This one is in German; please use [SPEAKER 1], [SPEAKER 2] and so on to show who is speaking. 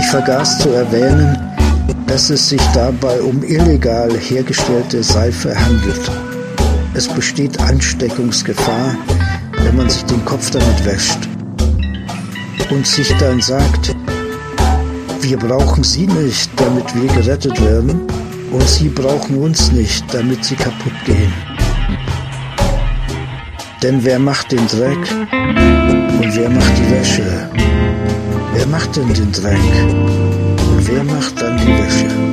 [SPEAKER 1] vergaß zu erwähnen, dass es sich dabei um illegal hergestellte Seife handelt. Es besteht Ansteckungsgefahr, wenn man sich den Kopf damit wäscht und sich dann sagt, wir brauchen Sie nicht, damit wir gerettet werden, und Sie brauchen uns nicht, damit Sie kaputt gehen. Denn wer macht den Dreck und wer macht die Wäsche? Wer macht denn den Dreck und wer macht dann die Wäsche?